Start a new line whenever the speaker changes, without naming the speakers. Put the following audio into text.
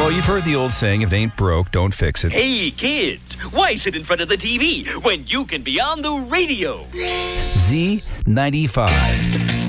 Well, you've heard the old saying, if it ain't broke, don't fix it.
Hey, kids, why sit in front of the TV when you can be on the radio?
Z95.